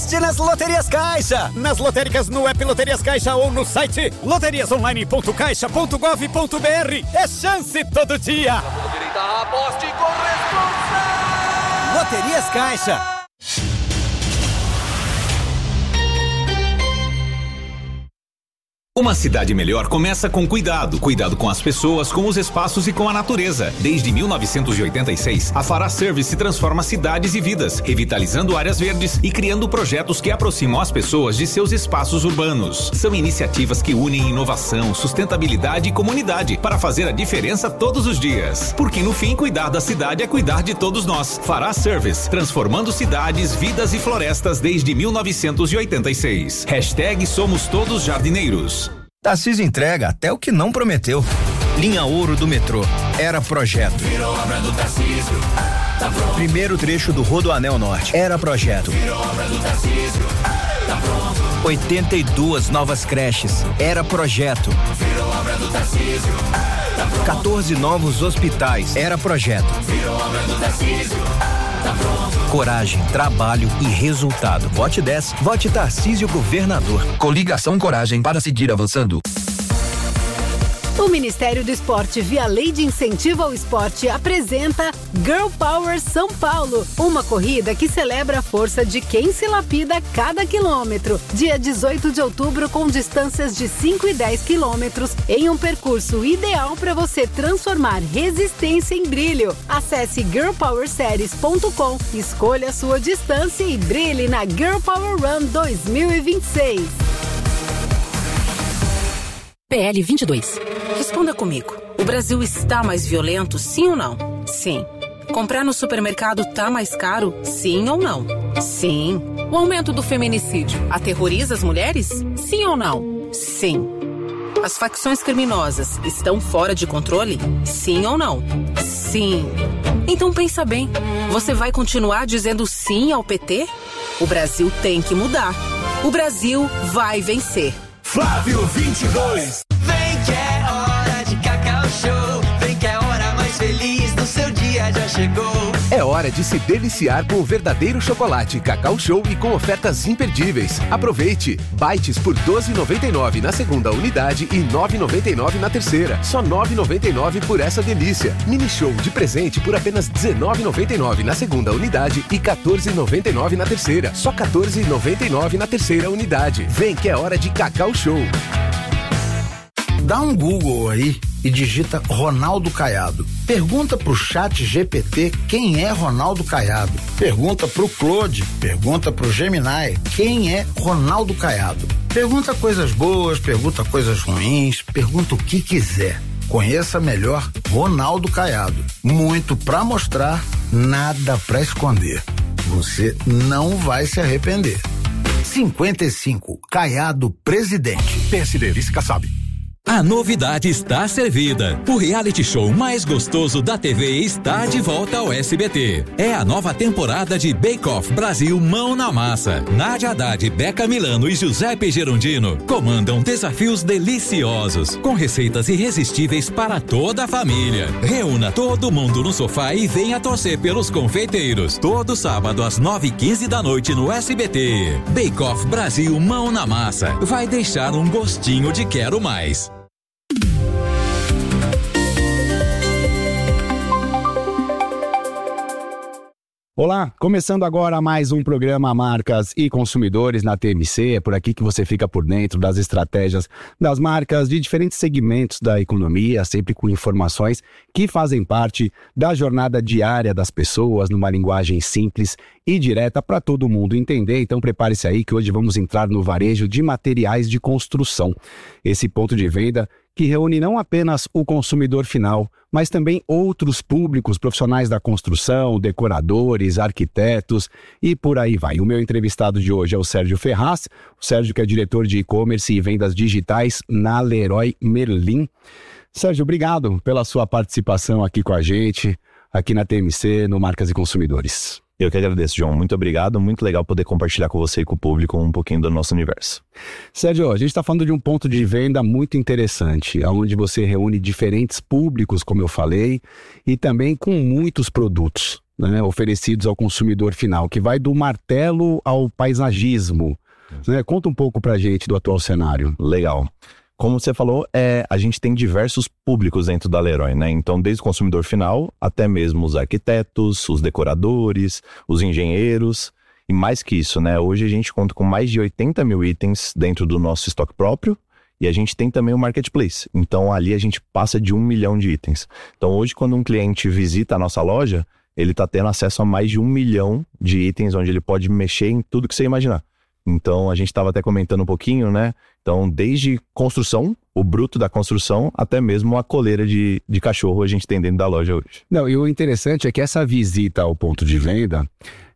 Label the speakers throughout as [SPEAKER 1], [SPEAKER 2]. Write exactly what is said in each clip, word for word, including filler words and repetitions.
[SPEAKER 1] Aposte nas Loterias Caixa. Nas lotéricas, no app Loterias Caixa ou no site loterias online ponto caixa ponto gov ponto br. É chance todo dia.
[SPEAKER 2] Aposte com responsa.
[SPEAKER 1] Loterias Caixa.
[SPEAKER 3] Uma cidade melhor começa com cuidado. Cuidado com as pessoas, com os espaços e com a natureza. Desde mil novecentos e oitenta e seis, a Fará Service transforma cidades e vidas, revitalizando áreas verdes e criando projetos que aproximam as pessoas de seus espaços urbanos. São iniciativas que unem inovação, sustentabilidade e comunidade para fazer a diferença todos os dias. Porque no fim, cuidar da cidade é cuidar de todos nós. Fará Service, transformando cidades, vidas e florestas desde mil novecentos e oitenta e seis. Hashtag Somos Todos Jardineiros.
[SPEAKER 4] Tarcísio entrega até o que não prometeu. Linha Ouro do metrô. Era projeto.
[SPEAKER 5] Virou obra do Tarcísio. Tá pronto.
[SPEAKER 4] Primeiro trecho do Rodoanel Norte. Era projeto.
[SPEAKER 5] Virou obra do Tarcísio. Tá pronto.
[SPEAKER 4] oitenta e duas novas creches. Era projeto.
[SPEAKER 5] Virou obra do Tarcísio. Tá pronto.
[SPEAKER 4] quatorze novos hospitais. Era projeto.
[SPEAKER 5] Virou obra do Tarcísio. Tá pronto.
[SPEAKER 4] Coragem, trabalho e resultado. Vote dez. Vote Tarcísio Governador.
[SPEAKER 6] Coligação Coragem para seguir avançando.
[SPEAKER 7] O Ministério do Esporte, via Lei de Incentivo ao Esporte, apresenta Girl Power São Paulo, uma corrida que celebra a força de quem se lapida cada quilômetro. Dia dezoito de outubro, com distâncias de cinco e dez quilômetros, em um percurso ideal para você transformar resistência em brilho. Acesse girl power series ponto com, escolha a sua distância e brilhe na Girl Power Run dois mil e vinte e seis.
[SPEAKER 8] P L vinte e dois. Responda comigo. O Brasil está mais violento, sim ou não? Sim. Comprar no supermercado tá mais caro, sim ou não? Sim. O aumento do feminicídio aterroriza as mulheres? Sim ou não? Sim. As facções criminosas estão fora de controle? Sim ou não? Sim. Então pensa bem. Você vai continuar dizendo sim ao P T? O Brasil tem que mudar. O Brasil vai vencer.
[SPEAKER 5] Flávio vinte e dois.
[SPEAKER 9] Vem que é hora de Cacau Show. Vem que é a hora mais feliz do seu dia já chegou.
[SPEAKER 10] É hora de se deliciar com o verdadeiro chocolate Cacau Show e com ofertas imperdíveis. Aproveite! Bites por doze reais e noventa e nove centavos na segunda unidade e nove reais e noventa e nove centavos na terceira. Só nove reais e noventa e nove centavos por essa delícia. Mini Show de presente por apenas dezenove reais e noventa e nove centavos na segunda unidade e quatorze reais e noventa e nove centavos na terceira. Só quatorze reais e noventa e nove centavos na terceira unidade. Vem que é hora de Cacau Show.
[SPEAKER 11] Dá um Google aí e digita Ronaldo Caiado. Pergunta pro chat G P T quem é Ronaldo Caiado. Pergunta pro Claude, pergunta pro Gemini quem é Ronaldo Caiado. Pergunta coisas boas, pergunta coisas ruins, pergunta o que quiser. Conheça melhor Ronaldo Caiado. Muito pra mostrar, nada pra esconder. Você não vai se arrepender. cinquenta e cinco, Caiado Presidente.
[SPEAKER 12] P S D, vice Kassab. A novidade está servida. O reality show mais gostoso da T V está de volta ao S B T. É a nova temporada de Bake Off Brasil Mão na Massa. Nádia Haddad, Beca Milano e Giuseppe Gerondino comandam desafios deliciosos, com receitas irresistíveis para toda a família. Reúna todo mundo no sofá e venha torcer pelos confeiteiros. Todo sábado às nove e quinze da noite no S B T. Bake Off Brasil Mão na Massa. Vai deixar um gostinho de quero mais.
[SPEAKER 13] Olá, começando agora mais um programa Marcas e Consumidores na T M C. É por aqui que você fica por dentro das estratégias das marcas de diferentes segmentos da economia, sempre com informações que fazem parte da jornada diária das pessoas, numa linguagem simples e direta para todo mundo entender. Então prepare-se aí que hoje vamos entrar no varejo de materiais de construção. Esse ponto de venda que reúne não apenas o consumidor final, mas também outros públicos, profissionais da construção, decoradores, arquitetos e por aí vai. O meu entrevistado de hoje é o Sérgio Ferraz, o Sérgio que é diretor de e-commerce e vendas digitais na Leroy Merlin. Sérgio, obrigado pela sua participação aqui com a gente, aqui na T M C, no Marcas e Consumidores.
[SPEAKER 14] Eu que agradeço, João. Muito obrigado. Muito legal poder compartilhar com você e com o público um pouquinho do nosso universo.
[SPEAKER 13] Sérgio, a gente está falando de um ponto de venda muito interessante, onde você reúne diferentes públicos, como eu falei, e também com muitos produtos. né, oferecidos ao consumidor final, que vai do martelo ao paisagismo. Né? Conta um pouco pra gente do atual cenário.
[SPEAKER 14] Legal. Como você falou, é, a gente tem diversos públicos dentro da Leroy, né? Então, desde o consumidor final, até mesmo os arquitetos, os decoradores, os engenheiros, e mais que isso, né? Hoje a gente conta com mais de oitenta mil itens dentro do nosso estoque próprio, e a gente tem também o Marketplace. Então, ali a gente passa de um milhão de itens. Então, hoje, quando um cliente visita a nossa loja, ele está tendo acesso a mais de um milhão de itens, onde ele pode mexer em tudo que você imaginar. Então, a gente estava até comentando um pouquinho, né? Então, desde construção, o bruto da construção, até mesmo a coleira de, de cachorro a gente tem dentro da loja hoje.
[SPEAKER 13] Não, e o interessante é que essa visita ao ponto de venda,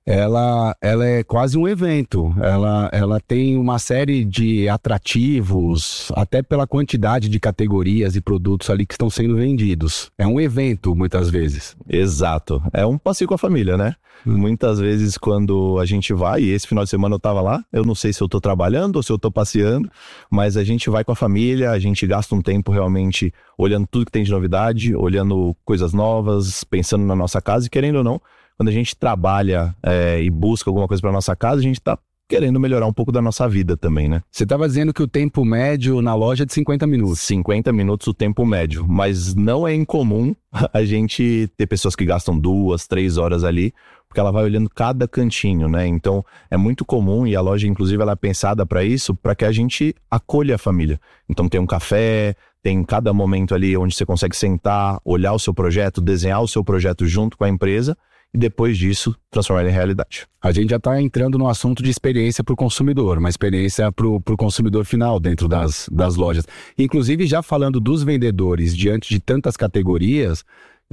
[SPEAKER 13] ela, ela é quase um evento. Ela, ela tem uma série de atrativos, até pela quantidade de categorias e produtos ali que estão sendo vendidos. É um evento, muitas vezes.
[SPEAKER 14] Exato. É um passeio com a família, né? Hum. Muitas vezes quando a gente vai, e esse final de semana eu tava lá, eu não sei se eu tô trabalhando ou se eu tô passeando, mas a gente vai com a família, a gente gasta um tempo realmente olhando tudo que tem de novidade, olhando coisas novas, pensando na nossa casa e querendo ou não, quando a gente trabalha é, e busca alguma coisa para nossa casa, a gente tá querendo melhorar um pouco da nossa vida também, né?
[SPEAKER 13] Você estava dizendo que o tempo médio na loja é de cinquenta minutos.
[SPEAKER 14] cinquenta minutos o tempo médio, mas não é incomum a gente ter pessoas que gastam duas, três horas ali, porque ela vai olhando cada cantinho, né? Então é muito comum, e a loja inclusive ela é pensada para isso, para que a gente acolha a família. Então tem um café, tem cada momento ali onde você consegue sentar, olhar o seu projeto, desenhar o seu projeto junto com a empresa, e depois disso, transformar ele em realidade.
[SPEAKER 13] A gente já está entrando no assunto de experiência para o consumidor, uma experiência para o consumidor final dentro das, das lojas. Inclusive, já falando dos vendedores, diante de tantas categorias,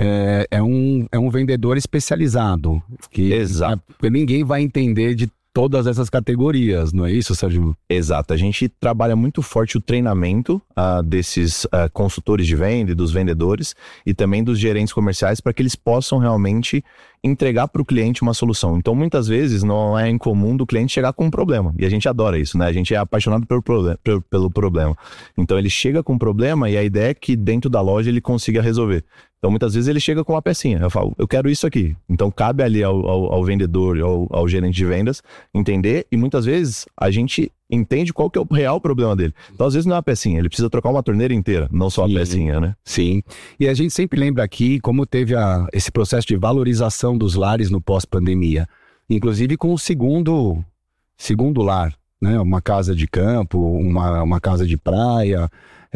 [SPEAKER 13] é, é, um, é um vendedor especializado. Que
[SPEAKER 14] Exato.
[SPEAKER 13] É, ninguém vai entender de todas essas categorias, não é isso, Sérgio?
[SPEAKER 14] Exato, a gente trabalha muito forte o treinamento uh, desses uh, consultores de venda e dos vendedores e também dos gerentes comerciais para que eles possam realmente entregar para o cliente uma solução. Então, muitas vezes, não é incomum do cliente chegar com um problema, e a gente adora isso, né? A gente é apaixonado pelo, proble- pelo, pelo problema. Então, ele chega com um problema e a ideia é que dentro da loja ele consiga resolver. Então, muitas vezes ele chega com uma pecinha. Eu falo, eu quero isso aqui. Então, cabe ali ao, ao, ao vendedor, ao, ao gerente de vendas, entender. E muitas vezes a gente entende qual que é o real problema dele. Então, às vezes não é uma pecinha. Ele precisa trocar uma torneira inteira, não só uma Sim. pecinha, né?
[SPEAKER 13] Sim. E a gente sempre lembra aqui como teve a, esse processo de valorização dos lares no pós-pandemia. Inclusive com o segundo, segundo lar, né? Uma casa de campo, uma, uma casa de praia...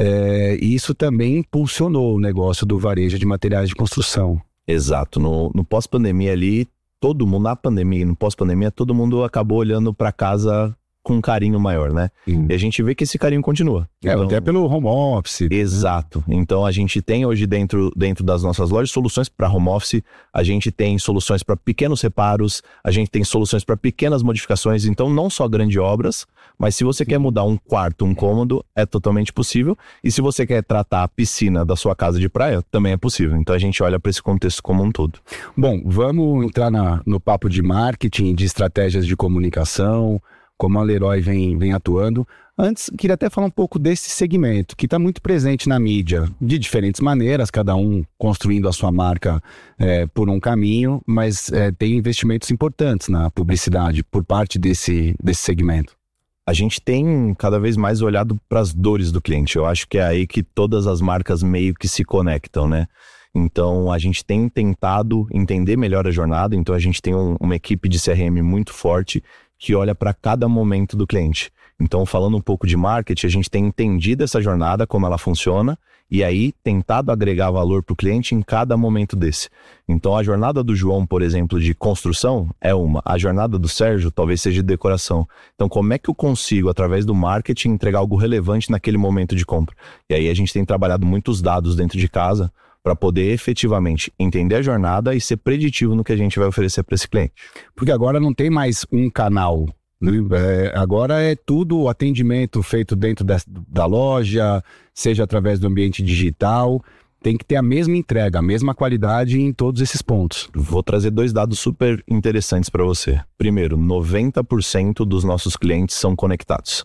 [SPEAKER 13] É, e isso também impulsionou o negócio do varejo de materiais de construção.
[SPEAKER 14] Exato, no, no pós-pandemia ali, todo mundo, na pandemia e no pós-pandemia, todo mundo acabou olhando para casa com um carinho maior, né? Hum. E a gente vê que esse carinho continua.
[SPEAKER 13] É, então, até pelo home office.
[SPEAKER 14] Exato. Então a gente tem hoje dentro, dentro das nossas lojas soluções para home office, a gente tem soluções para pequenos reparos, a gente tem soluções para pequenas modificações, então não só grandes obras, mas se você quer mudar um quarto, um cômodo, é totalmente possível. E se você quer tratar a piscina da sua casa de praia, também é possível. Então a gente olha para esse contexto como um todo.
[SPEAKER 13] Bom, vamos entrar na, no papo de marketing, de estratégias de comunicação, como a Leroy vem, vem atuando. Antes, queria até falar um pouco desse segmento, que está muito presente na mídia, de diferentes maneiras, cada um construindo a sua marca é, por um caminho, mas é, tem investimentos importantes na publicidade por parte desse, desse segmento.
[SPEAKER 14] A gente tem cada vez mais olhado para as dores do cliente. Eu acho que é aí que todas as marcas meio que se conectam, né? Então, a gente tem tentado entender melhor a jornada. Então, a gente tem um, uma equipe de C R M muito forte que olha para cada momento do cliente. Então, falando um pouco de marketing, a gente tem entendido essa jornada, como ela funciona, e aí tentado agregar valor para o cliente em cada momento desse. Então, a jornada do João, por exemplo, de construção é uma. A jornada do Sérgio talvez seja de decoração. Então, como é que eu consigo, através do marketing, entregar algo relevante naquele momento de compra? E aí a gente tem trabalhado muitos dados dentro de casa para poder efetivamente entender a jornada e ser preditivo no que a gente vai oferecer para esse cliente.
[SPEAKER 13] Porque agora não tem mais um canal, né? É, agora é tudo o atendimento feito dentro da, da loja, seja através do ambiente digital, tem que ter a mesma entrega, a mesma qualidade em todos esses pontos.
[SPEAKER 14] Vou trazer dois dados super interessantes para você. Primeiro, noventa por cento dos nossos clientes são conectados.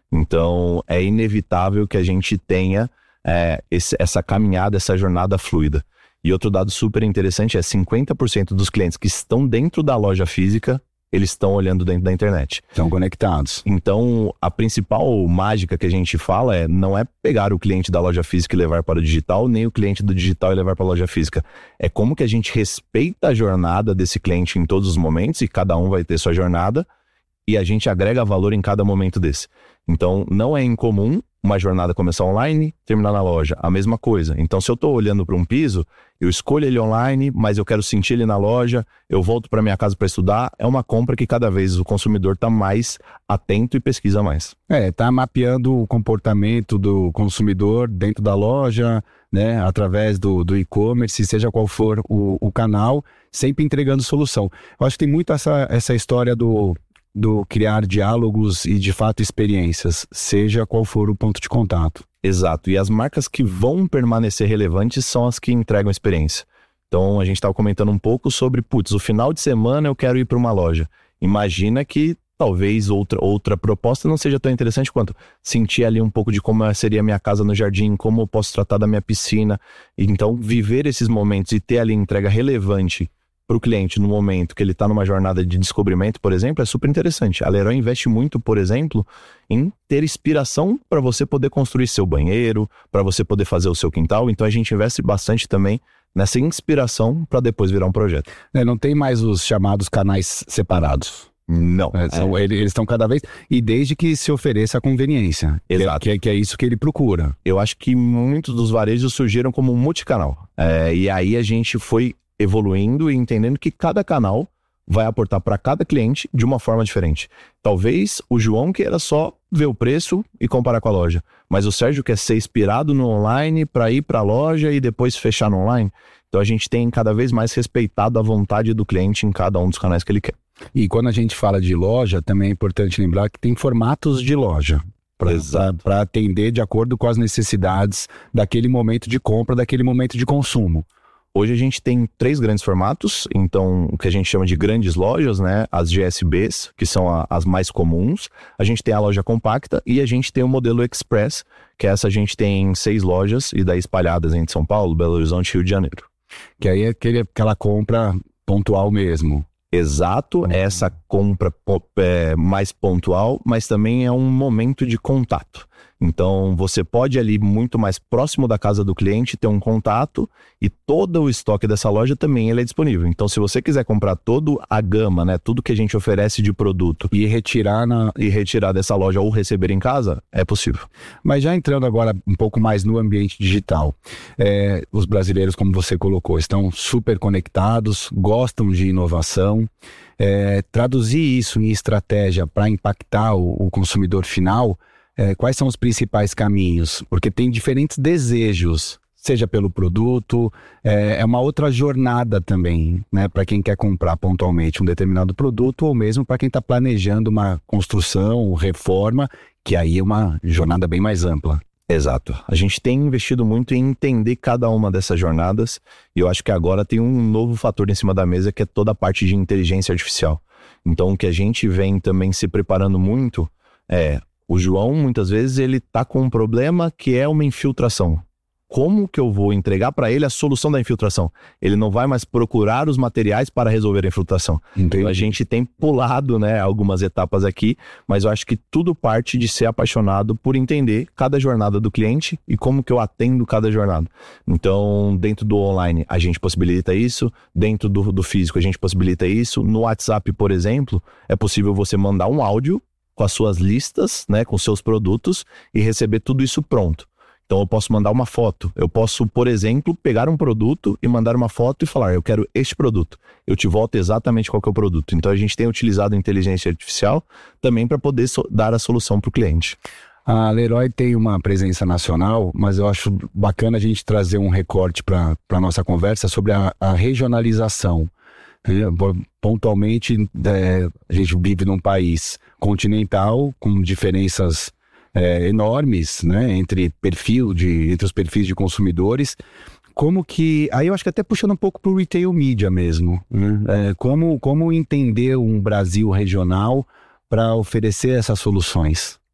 [SPEAKER 14] Então, é inevitável que a gente tenha É, esse, essa caminhada, essa jornada fluida. E outro dado super interessante é cinquenta por cento dos clientes que estão dentro da loja física, eles estão olhando dentro da internet.
[SPEAKER 13] Estão conectados.
[SPEAKER 14] Então, a principal mágica que a gente fala é, não é pegar o cliente da loja física e levar para o digital, nem o cliente do digital e levar para a loja física. É como que a gente respeita a jornada desse cliente em todos os momentos, e cada um vai ter sua jornada, e a gente agrega valor em cada momento desse. Então, não é incomum uma jornada começar online, terminar na loja. A mesma coisa. Então, se eu estou olhando para um piso, eu escolho ele online, mas eu quero sentir ele na loja, eu volto para minha casa para estudar, é uma compra que cada vez o consumidor está mais atento e pesquisa mais.
[SPEAKER 13] É, tá mapeando o comportamento do consumidor dentro da loja, né, através do, do e-commerce, seja qual for o, o canal, sempre entregando solução. Eu acho que tem muito essa, essa história do... do criar diálogos e, de fato, experiências, seja qual for o ponto de contato.
[SPEAKER 14] Exato, e as marcas que vão permanecer relevantes são as que entregam experiência. Então, a gente estava comentando um pouco sobre, putz, o final de semana eu quero ir para uma loja. Imagina que talvez outra, outra proposta não seja tão interessante quanto sentir ali um pouco de como seria a minha casa no jardim, como eu posso tratar da minha piscina. Então, viver esses momentos e ter ali entrega relevante para o cliente no momento que ele está numa jornada de descobrimento, por exemplo, é super interessante. A Leroy investe muito, por exemplo, em ter inspiração para você poder construir seu banheiro, para você poder fazer o seu quintal. Então a gente investe bastante também nessa inspiração para depois virar um projeto.
[SPEAKER 13] É, não tem mais os chamados canais separados.
[SPEAKER 14] Não.
[SPEAKER 13] É, são, é. Eles estão cada vez... E desde que se ofereça a conveniência.
[SPEAKER 14] Exato.
[SPEAKER 13] Que é, que é isso que ele procura.
[SPEAKER 14] Eu acho que muitos dos varejos surgiram como multicanal. É, e aí a gente foi evoluindo e entendendo que cada canal vai aportar para cada cliente de uma forma diferente. Talvez o João queira só ver o preço e comparar com a loja, mas o Sérgio quer ser inspirado no online para ir para a loja e depois fechar no online. Então a gente tem cada vez mais respeitado a vontade do cliente em cada um dos canais que ele quer.
[SPEAKER 13] E quando a gente fala de loja, também é importante lembrar que tem formatos de loja para atender de acordo com as necessidades daquele momento de compra, daquele momento de consumo.
[SPEAKER 14] Hoje a gente tem três grandes formatos, então o que a gente chama de grandes lojas, né? As G S Bs, que são a, as mais comuns. A gente tem a loja compacta e a gente tem o modelo Express, que essa a gente tem seis lojas e daí espalhadas entre São Paulo, Belo Horizonte e Rio de Janeiro.
[SPEAKER 13] Que aí é aquele, aquela compra pontual mesmo.
[SPEAKER 14] Exato, uhum. Essa compra é, mais pontual, mas também é um momento de contato. Então você pode ali muito mais próximo da casa do cliente ter um contato e todo o estoque dessa loja também ele é disponível. Então se você quiser comprar toda a gama, né, tudo que a gente oferece de produto
[SPEAKER 13] e retirar, na...
[SPEAKER 14] e retirar dessa loja ou receber em casa, é possível.
[SPEAKER 13] Mas já entrando agora um pouco mais no ambiente digital, é, os brasileiros, como você colocou, estão super conectados, gostam de inovação. É, traduzir isso em estratégia para impactar o, o consumidor final, é, quais são os principais caminhos? Porque tem diferentes desejos, seja pelo produto, é, é uma outra jornada também, né, para quem quer comprar pontualmente um determinado produto ou mesmo para quem está planejando uma construção, reforma, que aí é uma jornada bem mais ampla.
[SPEAKER 14] Exato. A gente tem investido muito em entender cada uma dessas jornadas e eu acho que agora tem um novo fator em cima da mesa que é toda a parte de inteligência artificial. Então o que a gente vem também se preparando muito é, o João muitas vezes ele tá com um problema que é uma infiltração. Como que eu vou entregar para ele a solução da infiltração? Ele não vai mais procurar os materiais para resolver a infiltração. Então a gente tem pulado, né, algumas etapas aqui, mas eu acho que tudo parte de ser apaixonado por entender cada jornada do cliente e como que eu atendo cada jornada. Então, dentro do online, a gente possibilita isso, dentro do, do físico, a gente possibilita isso. No WhatsApp, por exemplo, é possível você mandar um áudio com as suas listas, né, com seus produtos e receber tudo isso pronto. Então eu posso mandar uma foto, eu posso, por exemplo, pegar um produto e mandar uma foto e falar, eu quero este produto. Eu te volto exatamente qual que é o produto. Então a gente tem utilizado a inteligência artificial também para poder so- dar a solução para o cliente.
[SPEAKER 13] A Leroy tem uma presença nacional, mas eu acho bacana a gente trazer um recorte para a nossa conversa sobre a, a regionalização. Pontualmente, é, a gente vive num país continental com diferenças É, enormes, né, entre perfil de, entre os perfis de consumidores. Como que, aí eu acho que até puxando um pouco para o retail media mesmo, né? É, como, como entender um Brasil regional para oferecer essas soluções?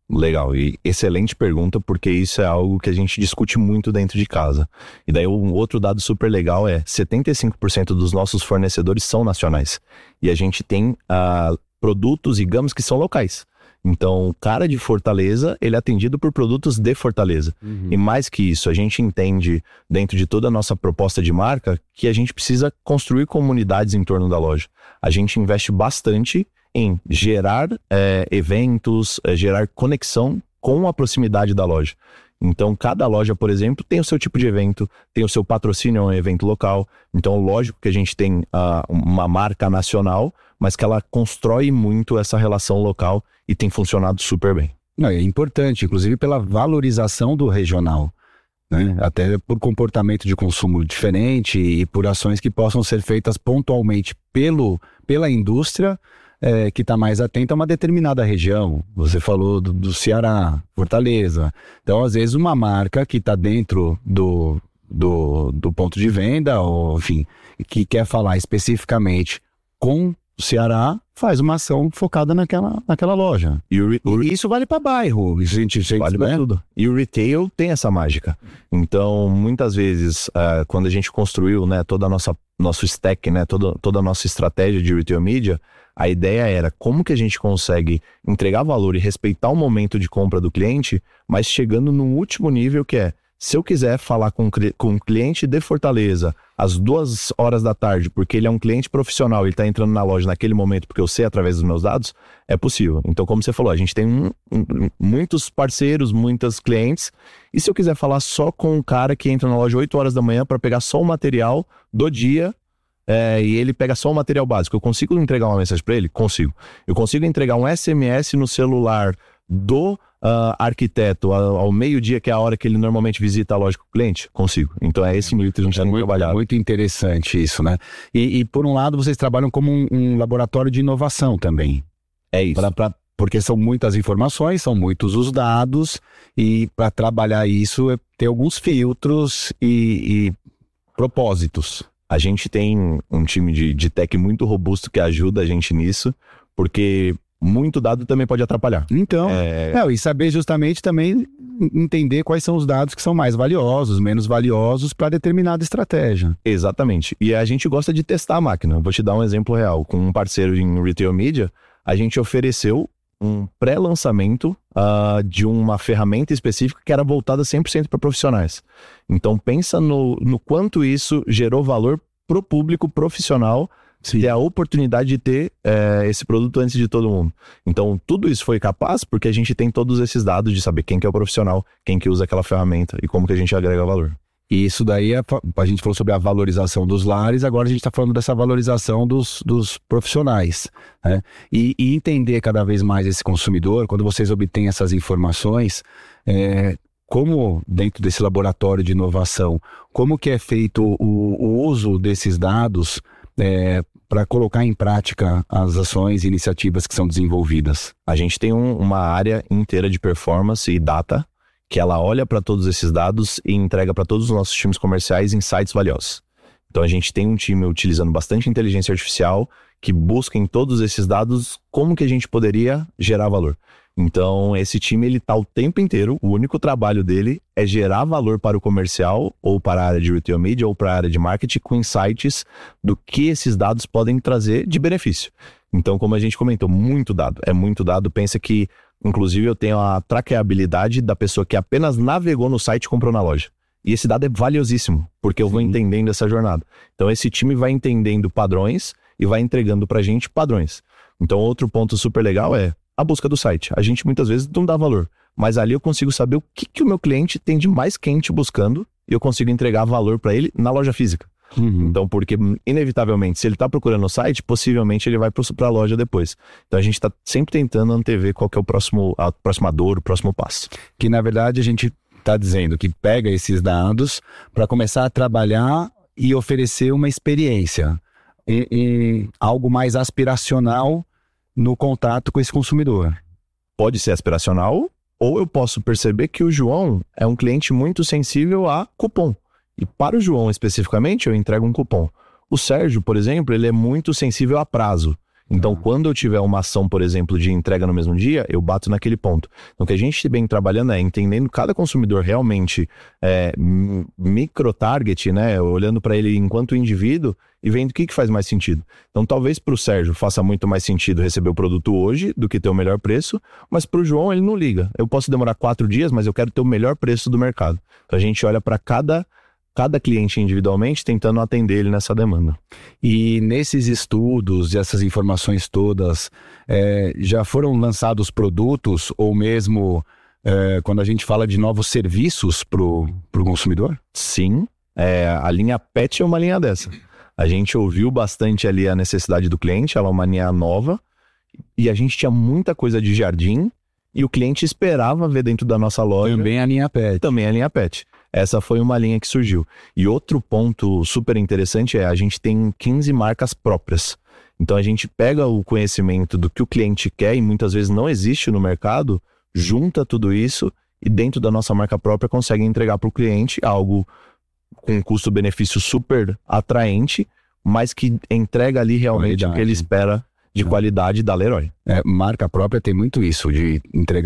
[SPEAKER 14] Legal, e excelente pergunta, porque isso é algo que a gente discute muito dentro de casa. E daí um outro dado super legal é setenta e cinco por cento dos nossos fornecedores são nacionais. E a gente tem uh, produtos e gamas que são locais. Então, o cara de Fortaleza, ele é atendido por produtos de Fortaleza. Uhum. E mais que isso, a gente entende, dentro de toda a nossa proposta de marca, que a gente precisa construir comunidades em torno da loja. A gente investe bastante em gerar é, eventos, é, gerar conexão com a proximidade da loja. Então, cada loja, por exemplo, tem o seu tipo de evento, tem o seu patrocínio a um evento local. Então, lógico que a gente tem uh, uma marca nacional, mas que ela constrói muito essa relação local e tem funcionado super bem.
[SPEAKER 13] Não, é importante, inclusive pela valorização do regional, né? Até por comportamento de consumo diferente e por ações que possam ser feitas pontualmente pelo, pela indústria, É, que está mais atento a uma determinada região. Você falou do, do Ceará, Fortaleza. Então, às vezes, uma marca que está dentro do, do, do ponto de venda, ou enfim, que quer falar especificamente com o Ceará, faz uma ação focada naquela, naquela loja.
[SPEAKER 14] E, o, o,
[SPEAKER 13] e isso vale para bairro. Isso a gente, gente,
[SPEAKER 14] vale
[SPEAKER 13] né?
[SPEAKER 14] para tudo. E o retail tem essa mágica. Então, muitas vezes, uh, quando a gente construiu, né, toda a nossa nosso stack, né, toda, toda a nossa estratégia de retail media, a ideia era como que a gente consegue entregar valor e respeitar o momento de compra do cliente, mas chegando no último nível, que é, se eu quiser falar com, com um cliente de Fortaleza às duas horas da tarde, porque ele é um cliente profissional, ele está entrando na loja naquele momento, porque eu sei através dos meus dados, é possível. Então, como você falou, a gente tem um, um, muitos parceiros, muitos clientes, e se eu quiser falar só com um cara que entra na loja oito horas da manhã para pegar só o material do dia, É, e ele pega só o material básico, eu consigo entregar uma mensagem para ele? Consigo. Eu consigo entregar um S M S no celular do uh, arquiteto ao, ao meio-dia, que é a hora que ele normalmente visita a loja com o cliente? Consigo. Então é esse nível que a gente
[SPEAKER 13] é
[SPEAKER 14] tem
[SPEAKER 13] muito,
[SPEAKER 14] trabalhado.
[SPEAKER 13] Muito interessante isso, né? E, e por um lado vocês trabalham como um, um laboratório de inovação também.
[SPEAKER 14] É isso.
[SPEAKER 13] Pra, pra, porque são muitas informações, são muitos os dados, e para trabalhar isso é ter alguns filtros e, e propósitos.
[SPEAKER 14] A gente tem um time de, de tech muito robusto que ajuda a gente nisso, porque muito dado também pode atrapalhar.
[SPEAKER 13] Então, é... É, e saber justamente também entender quais são os dados que são mais valiosos, menos valiosos para determinada estratégia.
[SPEAKER 14] Exatamente. E a gente gosta de testar a máquina. Vou te dar um exemplo real. Com um parceiro em retail media, a gente ofereceu um pré-lançamento uh, de uma ferramenta específica que era voltada cem por cento para profissionais. Então pensa no, no quanto isso gerou valor pro público profissional, Sim. ter a oportunidade de ter é, esse produto antes de todo mundo. Então tudo isso foi capaz porque a gente tem todos esses dados de saber quem que é o profissional, quem que usa aquela ferramenta e como que a gente agrega valor.
[SPEAKER 13] E isso daí, é, a gente falou sobre a valorização dos lares, agora a gente está falando dessa valorização dos, dos profissionais, né? E, e entender cada vez mais esse consumidor, quando vocês obtêm essas informações, é, como dentro desse laboratório de inovação, como que é feito o, o uso desses dados é, para colocar em prática as ações e iniciativas que são desenvolvidas?
[SPEAKER 14] A gente tem um, uma área inteira de performance e data, que ela olha para todos esses dados e entrega para todos os nossos times comerciais insights valiosos. Então a gente tem um time utilizando bastante inteligência artificial que busca em todos esses dados como que a gente poderia gerar valor. Então esse time ele está o tempo inteiro, o único trabalho dele é gerar valor para o comercial ou para a área de retail media ou para a área de marketing com insights do que esses dados podem trazer de benefício. Então, como a gente comentou, muito dado, é muito dado. Pensa que, inclusive, eu tenho a traqueabilidade da pessoa que apenas navegou no site e comprou na loja. E esse dado é valiosíssimo, porque eu vou Sim. entendendo essa jornada. Então, esse time vai entendendo padrões e vai entregando pra gente padrões. Então, outro ponto super legal é a busca do site. A gente, muitas vezes, não dá valor, mas ali eu consigo saber o que, que o meu cliente tem de mais quente buscando e eu consigo entregar valor para ele na loja física. Uhum. Então, porque inevitavelmente, se ele está procurando no site, possivelmente ele vai para a loja depois. Então a gente está sempre tentando antever qual que é o próximo, a próxima dor, o próximo passo.
[SPEAKER 13] Que na verdade a gente está dizendo que pega esses dados para começar a trabalhar e oferecer uma experiência, e, e algo mais aspiracional no contato com esse consumidor.
[SPEAKER 14] Pode ser aspiracional, ou eu posso perceber que o João é um cliente muito sensível a cupom. E para o João especificamente, eu entrego um cupom. O Sérgio, por exemplo, ele é muito sensível a prazo. Então, uhum. quando eu tiver uma ação, por exemplo, de entrega no mesmo dia, eu bato naquele ponto. Então, o que a gente vem trabalhando é entendendo cada consumidor realmente é, micro-target, né? Olhando para ele enquanto indivíduo e vendo o que, que faz mais sentido. Então, talvez para o Sérgio faça muito mais sentido receber o produto hoje do que ter o melhor preço, mas para o João ele não liga. Eu posso demorar quatro dias, mas eu quero ter o melhor preço do mercado. Então, a gente olha para cada... cada cliente individualmente, tentando atender ele nessa demanda.
[SPEAKER 13] E nesses estudos e essas informações todas, é, já foram lançados produtos ou mesmo é, quando a gente fala de novos serviços para o consumidor?
[SPEAKER 14] Sim, é, a linha Pet é uma linha dessa. A gente ouviu bastante ali a necessidade do cliente, ela é uma linha nova, e a gente tinha muita coisa de jardim, e o cliente esperava ver dentro da nossa loja.
[SPEAKER 13] Também a linha Pet.
[SPEAKER 14] Também a linha Pet. Essa foi uma linha que surgiu. E outro ponto super interessante é a gente tem quinze marcas próprias. Então a gente pega o conhecimento do que o cliente quer e muitas vezes não existe no mercado, junta tudo isso e dentro da nossa marca própria consegue entregar para o cliente algo com um custo-benefício super atraente, mas que entrega ali realmente qualidade. O que ele espera de qualidade da Leroy.
[SPEAKER 13] É, marca própria tem muito isso, de entregar